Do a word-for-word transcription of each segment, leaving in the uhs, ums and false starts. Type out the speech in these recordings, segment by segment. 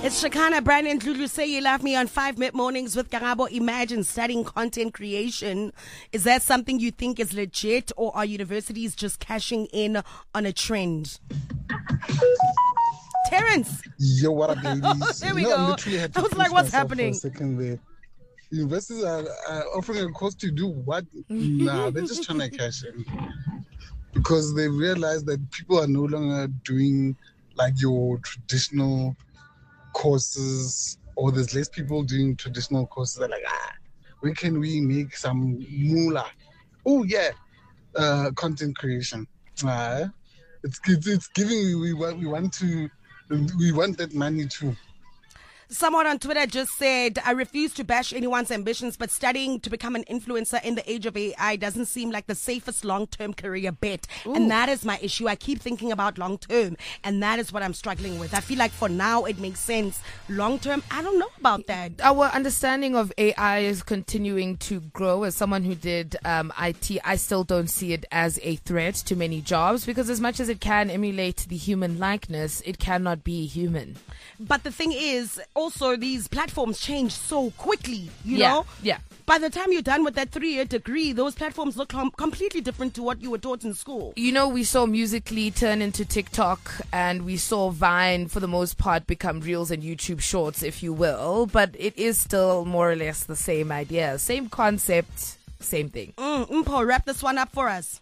It's Shakana, Brandon, Lulu, say you love me on five mid mornings with Karabo. Imagine studying content creation. Is that something you think is legit, or are universities just cashing in on a trend? Terrence. Yo, what up, ladies? There we you know, go. I literally had to I was pinch like, what's myself happening? For a second there. Universities are, are offering a course to do what? Nah, they're just trying to cash in. Because they realize that people are no longer doing like your traditional courses, or there's less people doing traditional courses. They're like, ah, where can we make some moolah? Oh, yeah, uh, content creation. Uh, it's, it's it's giving, we want, we want to, we want that money too. Someone on Twitter just said, I refuse to bash anyone's ambitions, but studying to become an influencer in the age of A I doesn't seem like the safest long-term career bet. Ooh. And that is my issue. I keep thinking about long-term, and that is what I'm struggling with. I feel like for now it makes sense. Long-term, I don't know about that. Our understanding of A I is continuing to grow. As someone who did um, I T, I still don't see it as a threat to many jobs, because as much as it can emulate the human likeness, it cannot be human. But the thing is, also these platforms change so quickly, you yeah, know? Yeah. By the time you're done with that three-year degree, those platforms look com- completely different to what you were taught in school. You know, we saw Musical.ly turn into TikTok, and we saw Vine, for the most part, become Reels and YouTube Shorts, if you will. But it is still more or less the same idea. Same concept, same thing. Mm, Mpo, wrap this one up for us.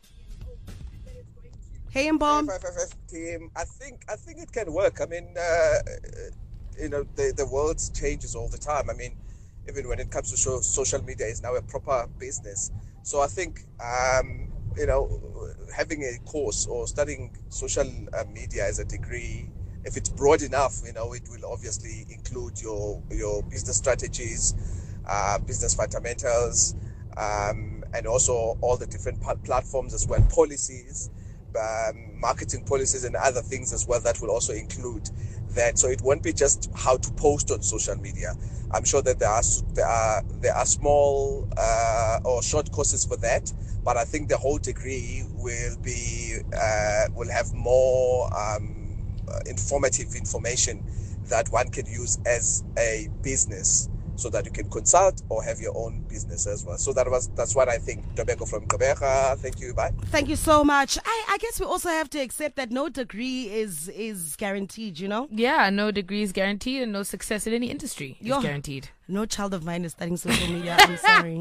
Hey, Mbom. F F F team, I think I think it can work. I mean, uh, you know, the the world changes all the time. I mean, even when it comes to show, social media is now a proper business. So I think, um, you know, having a course or studying social uh, media as a degree, if it's broad enough, you know, it will obviously include your your business strategies, uh, business fundamentals, um, and also all the different platforms as well, policies. Um, marketing policies and other things as well that will also include that. So it won't be just how to post on social media. I'm sure that there are there are there are small uh, or short courses for that, but I think the whole degree will be uh, will have more um, informative information that one can use as a business, so that you can consult or have your own business as well. So that was that's what I think. Dobeko from Gqeberha. Thank you. Bye. Thank you so much. I, I guess we also have to accept that no degree is is guaranteed, you know? Yeah, no degree is guaranteed, and no success in any industry is Yo, guaranteed. No child of mine is studying social media. I'm sorry.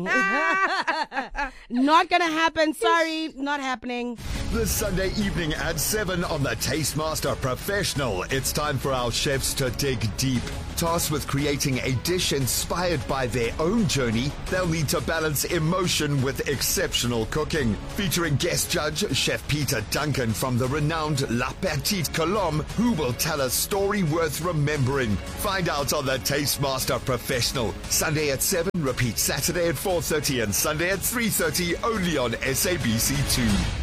Not gonna happen. Sorry. Not happening. This Sunday evening at seven on the Tastemaster Professional, it's time for our chefs to dig deep. Tasked with creating a dish inspired by their own journey, they'll need to balance emotion with exceptional cooking. Featuring guest judge Chef Peter Duncan from the renowned La Petite Colombe, who will tell a story worth remembering. Find out on the Tastemaster Professional. Sunday at seven, repeat Saturday at four thirty and Sunday at three thirty, only on S A B C two.